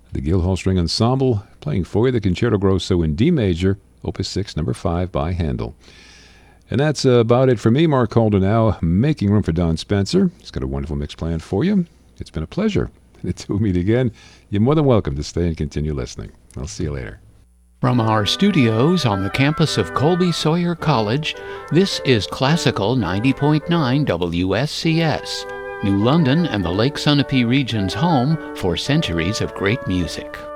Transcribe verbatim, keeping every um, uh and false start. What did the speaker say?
The Guildhall String Ensemble playing for you the Concerto Grosso in D major, Opus six, number five by Handel. And that's uh, about it for me, Mark Calder, now making room for Don Spencer. He's got a wonderful mix planned for you. It's been a pleasure. Until we meet again, you're more than welcome to stay and continue listening. I'll see you later. From our studios on the campus of Colby Sawyer College, this is Classical ninety point nine W S C S, New London and the Lake Sunapee region's home for centuries of great music.